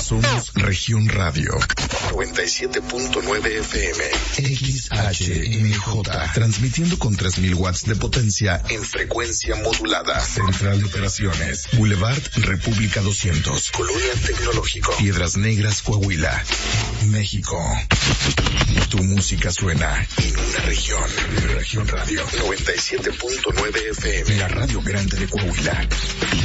Somos Región Radio 97.9 FM XHMJ, transmitiendo con 3000 watts de potencia en frecuencia modulada. Central de Operaciones, Boulevard República 200, Colonia Tecnológico, Piedras Negras, Coahuila, México. Tu música suena en una región. Región Radio 97.9 FM, la radio grande de Coahuila.